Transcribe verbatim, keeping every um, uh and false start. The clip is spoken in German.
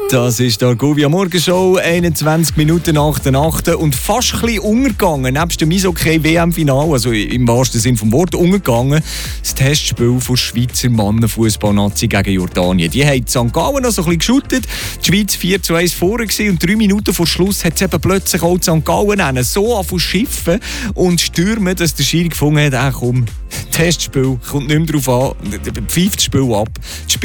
Das ist der Argovia Morgenshow, einundzwanzig Minuten nach der Nacht und fast ein bisschen untergegangen, nebst dem Eishockey-W M-Final, also im wahrsten Sinne vom Wort untergegangen, das Testspiel von Schweizer Mannenfußballnazi gegen Jordanien. Die haben Sankt Gallen noch so ein bisschen geschuttet, die Schweiz vier zu eins vorne gewesen und drei Minuten vor Schluss hat es eben plötzlich auch Sankt Gallen so angefangen schiffen und stürmen, dass der Schiri gefunden hat, ach komm, Testspiel, kommt nicht mehr drauf an, pfeift das Spiel ab.